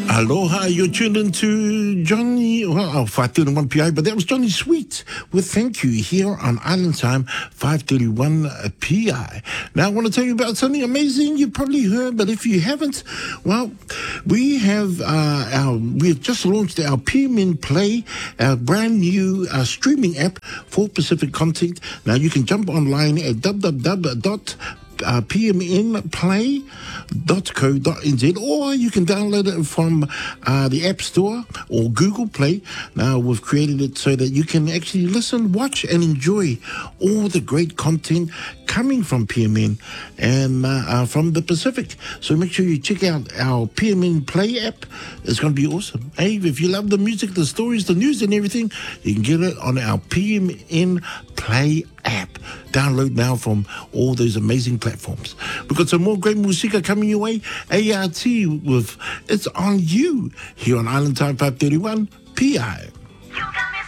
Aloha, you're tuned into Johnny, 531 PI, but that was Johnny Sweet with Thank You here on Island Time, 531 PI. Now, I want to tell you about something amazing you've probably heard, but if you haven't, well, we've just launched our PMN Play, our brand new streaming app for Pacific content. Now, you can jump online at pmnplay.co.nz, or you can download it from the App Store or Google Play. Now we've created it so that you can actually listen, watch and enjoy all the great content coming from PMN and from the Pacific. So make sure you check out our PMN Play app. It's going to be awesome. Hey, if you love the music, the stories, the news and everything, you can get it on our PMN Play app. Download now from all those amazing platforms. We've got some more great music coming your way. ART with It's On You here on Island Time 531 PI.